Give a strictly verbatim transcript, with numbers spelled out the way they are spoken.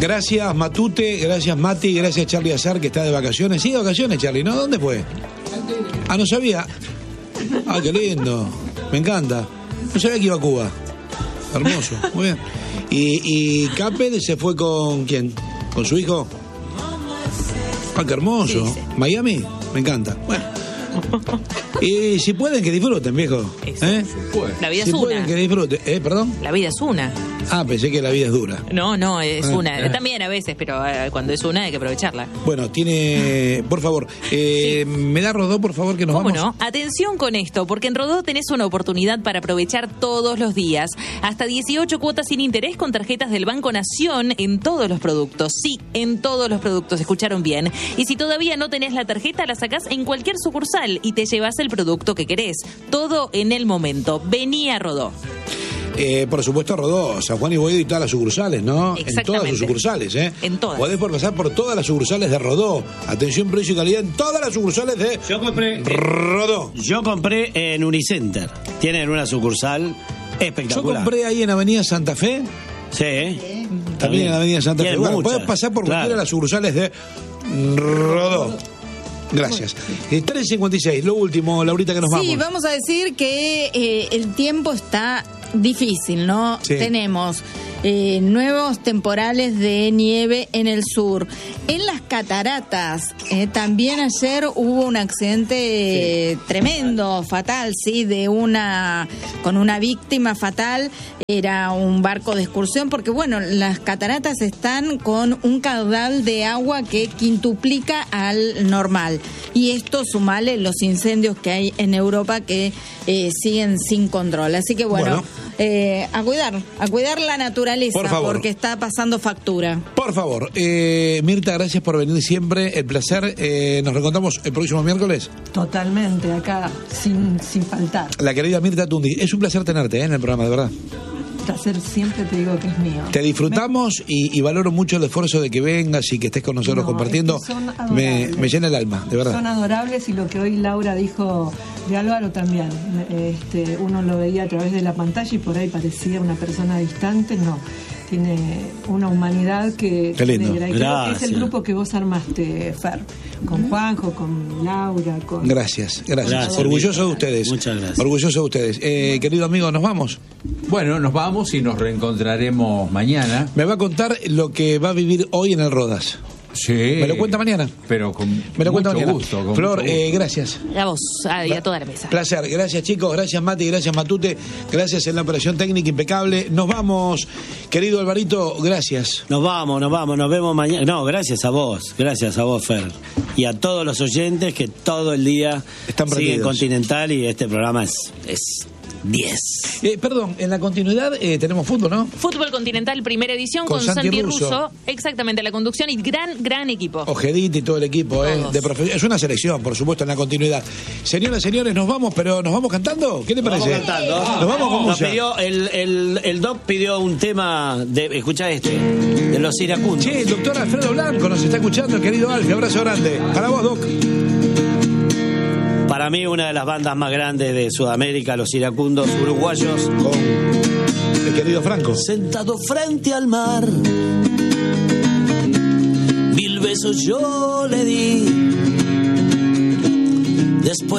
Gracias Matute, gracias Mati, gracias Charlie Azar, que está de vacaciones. Sí, de vacaciones, Charlie, ¿no? ¿Dónde fue? Ah, no sabía. Ah, qué lindo. Me encanta. No sabía que iba a Cuba. Hermoso, muy bien. Y, y Capel se fue con ¿quién? ¿Con su hijo? Ah, qué hermoso. Sí, sí. ¿Miami? Me encanta. Bueno. Y si pueden, que disfruten, viejo. ¿Eh? La vida si es pueden, una. que disfruten. ¿Eh? ¿Perdón? La vida es una. Ah, pensé que la vida es dura. No, no, es Ah, una. ah. También a veces, pero eh, cuando es una hay que aprovecharla. Bueno, tiene... Por favor, eh, ¿me da Rodó, por favor, que nos ¿Cómo vamos? no? Atención con esto, porque en Rodó tenés una oportunidad para aprovechar todos los días. Hasta dieciocho cuotas sin interés con tarjetas del Banco Nación en todos los productos. Sí, en todos los productos, escucharon bien. Y si todavía no tenés la tarjeta, la sacás en cualquier sucursal y te llevas el producto que querés. Todo en el momento. Vení a Rodó. Eh, por supuesto, Rodó, San Juan y Boedo y todas las sucursales, ¿no? En todas sus sucursales, ¿eh? En todas. Podés por pasar por todas las sucursales de Rodó. Atención, precio y calidad en todas las sucursales de Yo compré Rodó. Yo compré en Unicenter. Tienen una sucursal Yo espectacular. compré ahí en Avenida Santa Fe. Sí, ¿eh? También en Avenida Santa Fe. Tienen Bueno, muchas. podés pasar por Claro. cualquiera de las sucursales de Rodó. Gracias. Eh, tres cincuenta y seis, lo último, Laurita, que nos Sí, vamos. vamos a decir que eh, el tiempo está difícil, ¿no? Sí. Tenemos eh, nuevos temporales de nieve en el sur. En las cataratas, eh, también ayer hubo un accidente eh, tremendo, fatal, sí, de una, con una víctima fatal. Era un barco de excursión, porque bueno, las cataratas están con un caudal de agua que quintuplica al normal. Y esto sumale los incendios que hay en Europa que eh, siguen sin control. Así que bueno, Bueno. eh, a cuidar, a cuidar la naturaleza, Por favor. porque está pasando factura. Por favor, eh, Mirta, gracias por venir siempre. El placer. Eh, nos reencontramos el próximo miércoles. Totalmente, acá, sin, sin faltar. La querida Mirta Tundi. Es un placer tenerte, ¿eh? En el programa, de verdad. Placer siempre te digo que es mío. Te disfrutamos y, y valoro mucho el esfuerzo de que vengas y que estés con nosotros No, compartiendo. es que son Me, adorables. me llena el alma, de verdad. Son adorables, y lo que hoy Laura dijo de Álvaro también. Este, uno lo veía a través de la pantalla y por ahí parecía una persona distante. No, tiene una humanidad que Qué lindo. alegra. Y creo que es Gracias. el grupo que vos armaste, Fer, con Juanjo, con Laura, con... Gracias, gracias. Gracias, Orgulloso Mirta. de ustedes. Muchas gracias. Orgulloso de ustedes. Eh, querido amigo, nos vamos. Bueno, nos vamos y nos reencontraremos mañana. Me va a contar lo que va a vivir hoy en el Rodas. Sí. Me lo cuenta mañana. Pero con Me lo cuenta mucho mañana. gusto. con Flor, mucho gusto. eh, gracias. A vos ah, y a toda la mesa. Placer. Gracias, chicos. Gracias, Mati. Gracias, Matute. Gracias en la operación técnica impecable. Nos vamos, querido Alvarito. Gracias. Nos vamos, nos vamos, nos vemos mañana. No, gracias a vos, gracias a vos, Fer. Y a todos los oyentes que todo el día Están siguen prendidos. Continental, y este programa es es diez. Eh, perdón, en la continuidad eh, tenemos fútbol, ¿no? Fútbol Continental, primera edición, Con con, Santi Santi, Russo. Russo. Exactamente, la conducción y gran, gran equipo. Ojedita y todo el equipo, ¿eh? Todos. De profe- es una selección, por supuesto, en la continuidad. Señoras, señores, nos vamos, pero ¿nos vamos cantando? ¿Qué le parece? Vamos cantando. Nos vamos con Nos música. pidió, el, el, el doc pidió un tema de, escuchá este, de los iracundos. Che, el doctor Alfredo Blanco nos está escuchando, el querido Alfie. Abrazo grande. Para vos, Doc. Para mí, una de las bandas más grandes de Sudamérica, los iracundos uruguayos. Con el querido Franco. Sentado frente al mar, mil besos yo le di. Después